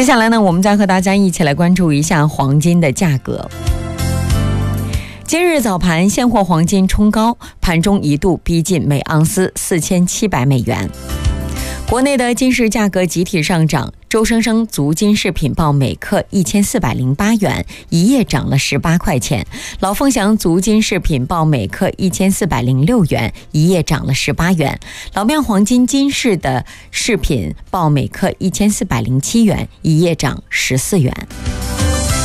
接下来呢，我们再和大家一起来关注一下黄金的价格。今日早盘，现货黄金冲高，盘中一度逼近每盎司4700美元。国内的金饰价格集体上涨，周生生足金饰品报每克1408元，一夜涨了18块钱；老凤祥足金饰品报每克1406元，一夜涨了18元；老庙黄金金饰的饰品报每克1407元，一夜涨14元。